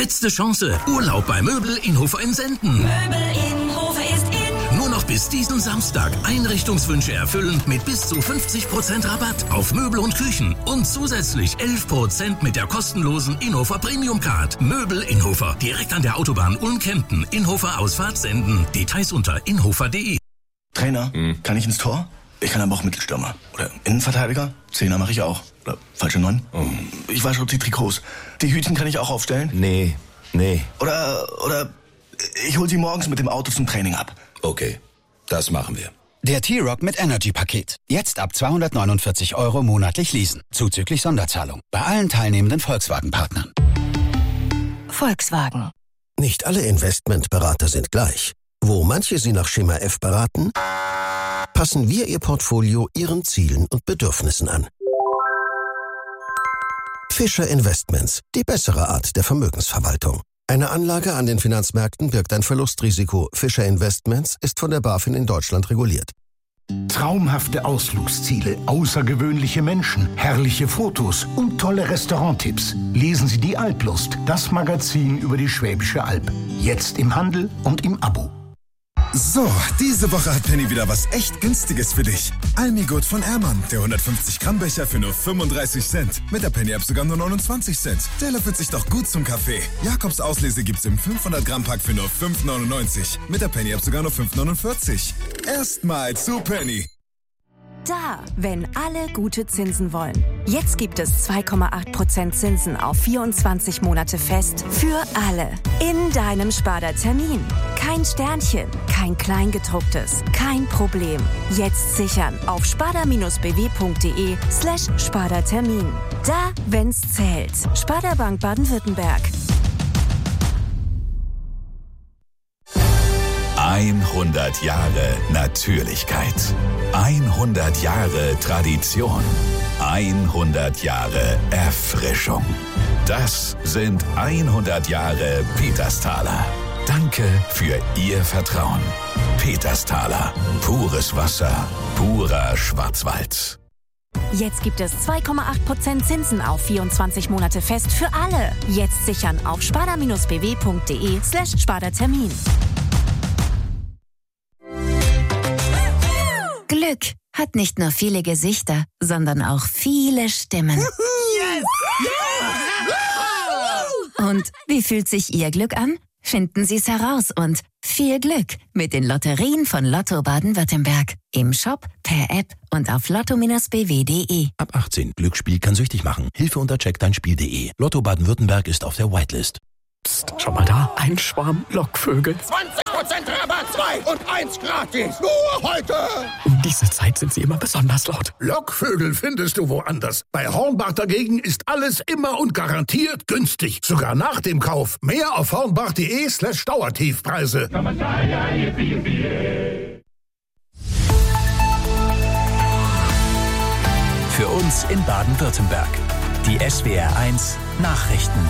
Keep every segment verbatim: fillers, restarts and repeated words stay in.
Letzte Chance. Urlaub bei Möbel Inhofer in Senden. Möbel Inhofer ist in. Nur noch bis diesen Samstag. Einrichtungswünsche erfüllen mit bis zu fünfzig Prozent Rabatt auf Möbel und Küchen. Und zusätzlich elf Prozent mit der kostenlosen Inhofer Premium Card. Möbel Inhofer. Direkt an der Autobahn Ulm-Kempten. Inhofer Ausfahrt Senden. Details unter inhofer punkt de. Trainer, hm. kann ich ins Tor? Ich kann aber auch Mittelstürmer. Oder Innenverteidiger? Zehner mache ich auch. Oder falsche Neun? Oh. Ich wasche die Trikots. Die Hütchen kann ich auch aufstellen? Nee, nee. Oder, oder ich hol sie morgens mit dem Auto zum Training ab. Okay, das machen wir. Der T-Rock mit Energy-Paket. Jetzt ab zweihundertneunundvierzig Euro monatlich leasen. Zuzüglich Sonderzahlung. Bei allen teilnehmenden Volkswagen-Partnern. Volkswagen. Nicht alle Investmentberater sind gleich. Wo manche Sie nach Schema F beraten, passen wir Ihr Portfolio Ihren Zielen und Bedürfnissen an. Fischer Investments, die bessere Art der Vermögensverwaltung. Eine Anlage an den Finanzmärkten birgt ein Verlustrisiko. Fischer Investments ist von der BaFin in Deutschland reguliert. Traumhafte Ausflugsziele, außergewöhnliche Menschen, herrliche Fotos und tolle Restauranttipps. Lesen Sie die Alplust, das Magazin über die Schwäbische Alb. Jetzt im Handel und im Abo. So, diese Woche hat Penny wieder was echt Günstiges für dich. Almigut von Ermann, der hundertfünfzig Gramm Becher für nur fünfunddreißig Cent. Mit der Penny-App sogar nur neunundzwanzig Cent. Der löffelt sich doch gut zum Kaffee. Jakobs Auslese gibt's im fünfhundert Gramm Pack für nur fünf neunundneunzig. Mit der Penny-App sogar nur fünf neunundvierzig. Erstmal zu Penny. Da, wenn alle gute Zinsen wollen. Jetzt gibt es zwei Komma acht Prozent Zinsen auf vierundzwanzig Monate fest für alle. In deinem Sparda-Termin. Kein Sternchen, kein Kleingedrucktes, kein Problem. Jetzt sichern auf sparda-bw.de slash Sparda-Termin. Da, wenn's zählt. Sparda Bank Baden-Württemberg. hundert Jahre Natürlichkeit. hundert Jahre Tradition. hundert Jahre Erfrischung. Das sind hundert Jahre Petersthaler. Danke für Ihr Vertrauen. Petersthaler. Pures Wasser. Purer Schwarzwald. Jetzt gibt es zwei Komma acht Prozent Zinsen auf vierundzwanzig Monate fest für alle. Jetzt sichern auf sparda-bw.de slash Sparda-Termin. Glück hat nicht nur viele Gesichter, sondern auch viele Stimmen. Yes! Yeah! Und wie fühlt sich Ihr Glück an? Finden Sie es heraus und viel Glück mit den Lotterien von Lotto Baden-Württemberg. Im Shop, per App und auf lotto Bindestrich b w punkt de. Ab achtzehn. Glücksspiel kann süchtig machen. Hilfe unter check dein spiel punkt de. Lotto Baden-Württemberg ist auf der Whitelist. Psst, schau mal da. Ein Schwarm Lockvögel. zwanzig Prozent Rabatt, zwei und eins gratis. Nur heute. Um diese Zeit sind sie immer besonders laut. Lockvögel findest du woanders. Bei Hornbach dagegen ist alles immer und garantiert günstig. Sogar nach dem Kauf. Mehr auf hornbach.de slash Dauertiefpreise. Für uns in Baden-Württemberg. Die S W R eins Nachrichten.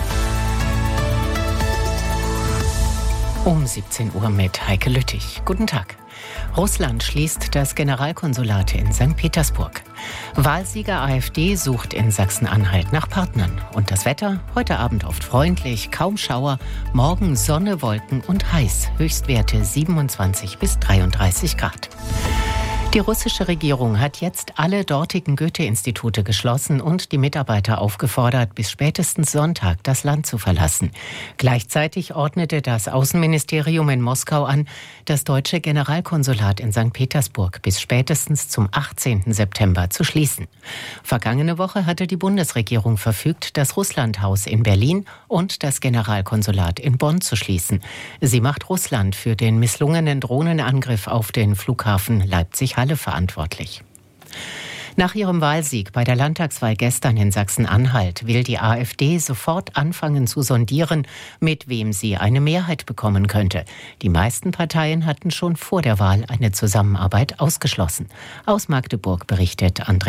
Um siebzehn Uhr mit Heike Lüttich. Guten Tag. Russland schließt das Generalkonsulat in Sankt Petersburg. Wahlsieger AfD sucht in Sachsen-Anhalt nach Partnern. Und das Wetter? Heute Abend oft freundlich, kaum Schauer. Morgen Sonne, Wolken und heiß. Höchstwerte siebenundzwanzig bis dreiunddreißig Grad. Die russische Regierung hat jetzt alle dortigen Goethe-Institute geschlossen und die Mitarbeiter aufgefordert, bis spätestens Sonntag das Land zu verlassen. Gleichzeitig ordnete das Außenministerium in Moskau an, das deutsche Generalkonsulat in Sankt Petersburg bis spätestens zum achtzehnten September zu schließen. Vergangene Woche hatte die Bundesregierung verfügt, das Russlandhaus in Berlin und das Generalkonsulat in Bonn zu schließen. Sie macht Russland für den misslungenen Drohnenangriff auf den Flughafen Leipzig-Halle verantwortlich. Nach ihrem Wahlsieg bei der Landtagswahl gestern in Sachsen-Anhalt will die AfD sofort anfangen zu sondieren, mit wem sie eine Mehrheit bekommen könnte. Die meisten Parteien hatten schon vor der Wahl eine Zusammenarbeit ausgeschlossen. Aus Magdeburg berichtet André Damm.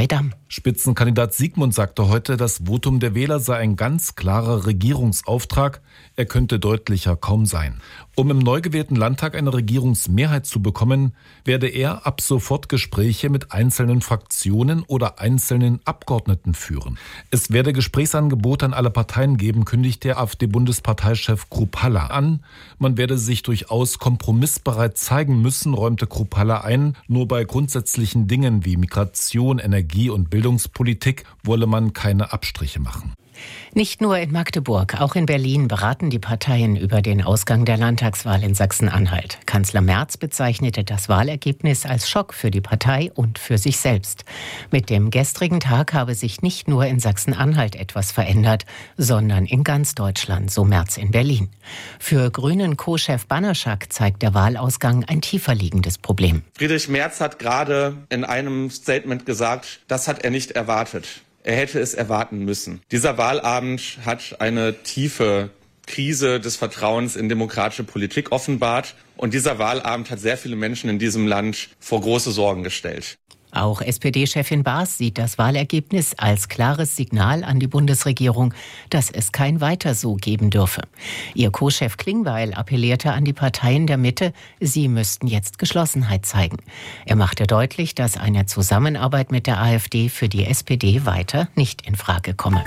Spitzenkandidat Siegmund sagte heute, das Votum der Wähler sei ein ganz klarer Regierungsauftrag. Er könnte deutlicher kaum sein. Um im neu gewählten Landtag eine Regierungsmehrheit zu bekommen, werde er ab sofort Gespräche mit einzelnen Fraktionen oder einzelnen Abgeordneten führen. Es werde Gesprächsangebote an alle Parteien geben, kündigt der AfD-Bundesparteichef Kruppalla an. Man werde sich durchaus kompromissbereit zeigen müssen, räumte Kruppalla ein. Nur bei grundsätzlichen Dingen wie Migration, Energie und Bildungspolitik wolle man keine Abstriche machen. Nicht nur in Magdeburg, auch in Berlin beraten die Parteien über den Ausgang der Landtagswahl in Sachsen-Anhalt. Kanzler Merz bezeichnete das Wahlergebnis als Schock für die Partei und für sich selbst. Mit dem gestrigen Tag habe sich nicht nur in Sachsen-Anhalt etwas verändert, sondern in ganz Deutschland, so Merz in Berlin. Für Grünen Co-Chef Bannerschak zeigt der Wahlausgang ein tiefer liegendes Problem. Friedrich Merz hat gerade in einem Statement gesagt, das hat er nicht erwartet. Er hätte es erwarten müssen. Dieser Wahlabend hat eine tiefe Krise des Vertrauens in demokratische Politik offenbart. Und dieser Wahlabend hat sehr viele Menschen in diesem Land vor große Sorgen gestellt. Auch S P D-Chefin Baas sieht das Wahlergebnis als klares Signal an die Bundesregierung, dass es kein Weiter so geben dürfe. Ihr Co-Chef Klingbeil appellierte an die Parteien der Mitte, sie müssten jetzt Geschlossenheit zeigen. Er machte deutlich, dass eine Zusammenarbeit mit der AfD für die S P D weiter nicht in Frage komme.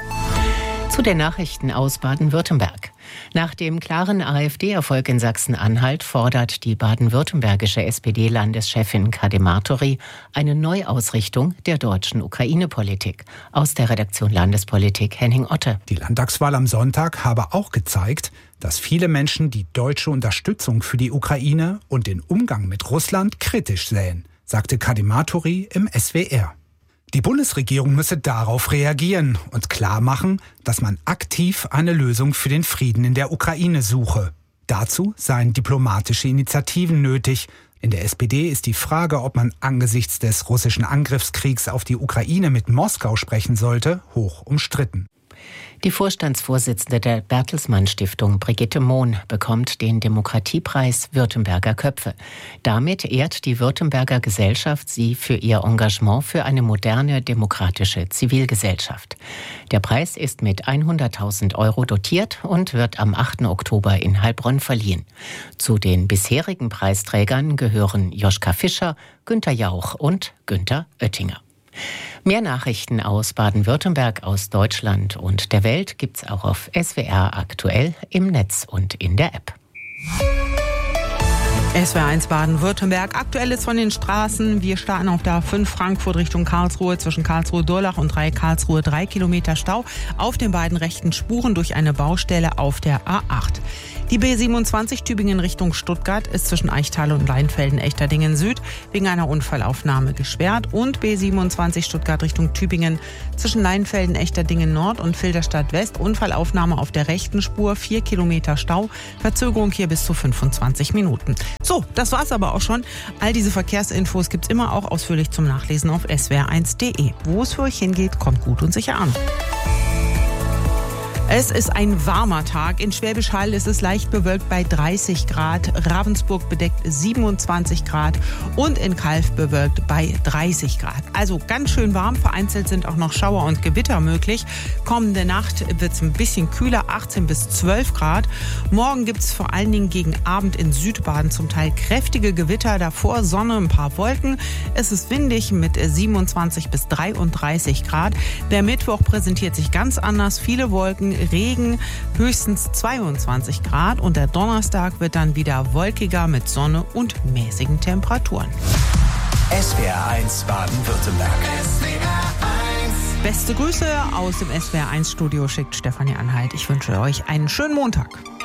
Zu den Nachrichten aus Baden-Württemberg. Nach dem klaren AfD-Erfolg in Sachsen-Anhalt fordert die baden-württembergische S P D-Landeschefin Kade Martori eine Neuausrichtung der deutschen Ukraine-Politik. Aus der Redaktion Landespolitik Henning Otte. Die Landtagswahl am Sonntag habe auch gezeigt, dass viele Menschen die deutsche Unterstützung für die Ukraine und den Umgang mit Russland kritisch sähen, sagte Kade Martori im S W R. Die Bundesregierung müsse darauf reagieren und klarmachen, dass man aktiv eine Lösung für den Frieden in der Ukraine suche. Dazu seien diplomatische Initiativen nötig. In der S P D ist die Frage, ob man angesichts des russischen Angriffskriegs auf die Ukraine mit Moskau sprechen sollte, hoch umstritten. Die Vorstandsvorsitzende der Bertelsmann-Stiftung, Brigitte Mohn, bekommt den Demokratiepreis Württemberger Köpfe. Damit ehrt die Württemberger Gesellschaft sie für ihr Engagement für eine moderne, demokratische Zivilgesellschaft. Der Preis ist mit hunderttausend Euro dotiert und wird am achten Oktober in Heilbronn verliehen. Zu den bisherigen Preisträgern gehören Joschka Fischer, Günther Jauch und Günther Oettinger. Mehr Nachrichten aus Baden-Württemberg, aus Deutschland und der Welt gibt's auch auf S W R aktuell im Netz und in der App. S W R eins Baden-Württemberg. Aktuelles von den Straßen. Wir starten auf der A fünf Frankfurt Richtung Karlsruhe zwischen Karlsruhe-Durlach und drei Karlsruhe drei Kilometer Stau auf den beiden rechten Spuren durch eine Baustelle auf der A acht. Die B siebenundzwanzig Tübingen Richtung Stuttgart ist zwischen Eichtal und Leinfelden-Echterdingen Süd wegen einer Unfallaufnahme gesperrt und B siebenundzwanzig Stuttgart Richtung Tübingen zwischen Leinfelden-Echterdingen Nord und Filderstadt West Unfallaufnahme auf der rechten Spur, vier Kilometer Stau, Verzögerung hier bis zu fünfundzwanzig Minuten. So, das war's aber auch schon. All diese Verkehrsinfos gibt's immer auch ausführlich zum Nachlesen auf s w r eins punkt de. Wo es für euch hingeht, kommt gut und sicher an. Es ist ein warmer Tag. In Schwäbisch Hall ist es leicht bewölkt bei dreißig Grad, Ravensburg bedeckt siebenundzwanzig Grad und in Calw bewölkt bei dreißig Grad. Also ganz schön warm. Vereinzelt sind auch noch Schauer und Gewitter möglich. Kommende Nacht wird es ein bisschen kühler, achtzehn bis zwölf Grad. Morgen gibt es vor allen Dingen gegen Abend in Südbaden zum Teil kräftige Gewitter. Davor Sonne, ein paar Wolken. Es ist windig mit siebenundzwanzig bis dreiunddreißig Grad. Der Mittwoch präsentiert sich ganz anders. Viele Wolken, Regen, höchstens zweiundzwanzig Grad und der Donnerstag wird dann wieder wolkiger mit Sonne und mäßigen Temperaturen. S W R eins Baden-Württemberg. S W R eins. Beste Grüße aus dem S W R eins Studio schickt Stefanie Anhalt. Ich wünsche euch einen schönen Montag.